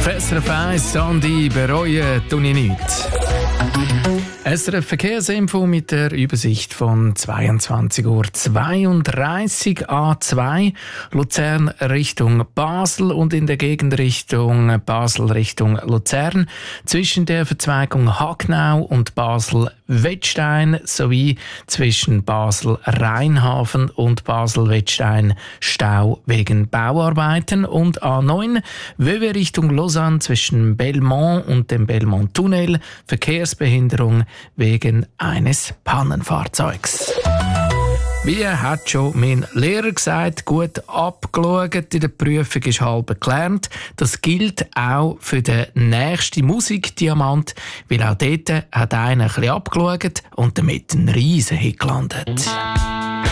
SRF 1, Sandy, bereuen tue ich nichts. SRF Verkehrsinfo mit der Übersicht von 22:32 Uhr. A2 Luzern Richtung Basel und in der Gegenrichtung Basel Richtung Luzern zwischen der Verzweigung Hagnau und Basel-Wettstein sowie zwischen Basel-Rheinhafen und Basel-Wettstein Stau wegen Bauarbeiten und A9 Wöwe Richtung Lausanne zwischen Belmont und dem Belmont-Tunnel Verkehrsbehinderung wegen eines Pannenfahrzeugs. Wie hat schon mein Lehrer gesagt, gut abgeschaut, in der Prüfung ist halb gelernt. Das gilt auch für den nächsten Musikdiamant, weil auch dort hat einer ein bisschen abgeschaut und damit einen riesen Hit gelandet.